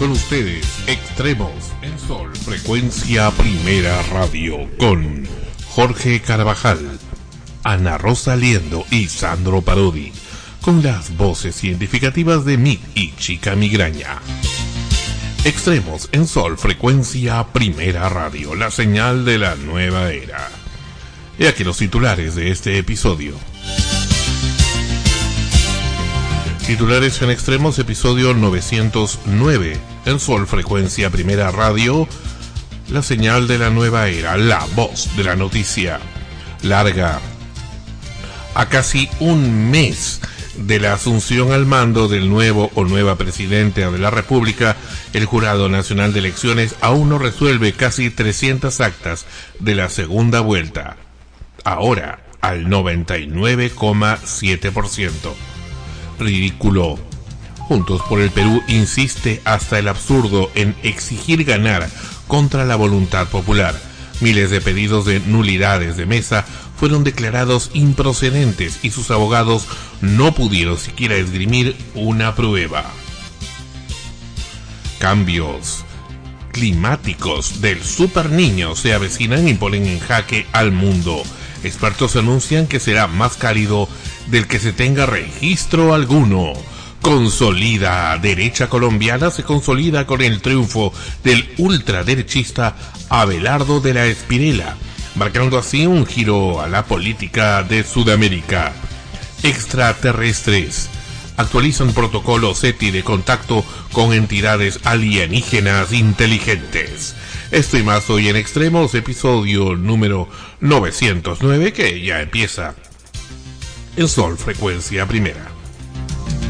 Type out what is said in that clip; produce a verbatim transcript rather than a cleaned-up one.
con ustedes, Extremos en Sol, Frecuencia Primera Radio, con Jorge Carvajal, Ana Rosa Liendo y Sandro Parodi, con las voces identificativas de Mit y Chica Migraña. Extremos en Sol, Frecuencia Primera Radio, la señal de la nueva era. Y aquí los titulares de este episodio. Titulares en Extremos, episodio novecientos nueve, en Sol, Frecuencia Primera Radio, la señal de la nueva era, la voz de la noticia. Larga a casi un mes de la asunción al mando del nuevo o nueva presidenta de la República, el Jurado Nacional de Elecciones aún no resuelve casi trescientas actas de la segunda vuelta, ahora al noventa y nueve coma siete por ciento. Ridículo. Juntos por el Perú insiste hasta el absurdo en exigir ganar contra la voluntad popular. Miles de pedidos de nulidades de mesa fueron declarados improcedentes y sus abogados no pudieron siquiera esgrimir una prueba. Cambios climáticos del super niño se avecinan y ponen en jaque al mundo. Expertos anuncian que será más cálido del que se tenga registro alguno. Consolida derecha colombiana se consolida con el triunfo del ultraderechista Abelardo de la Espinela, marcando así un giro a la política de Sudamérica. Extraterrestres actualizan protocolo SETI de contacto con entidades alienígenas inteligentes. Esto y más hoy en Extremos, episodio número novecientos nueve, que ya empieza en Sol, Frecuencia Primera.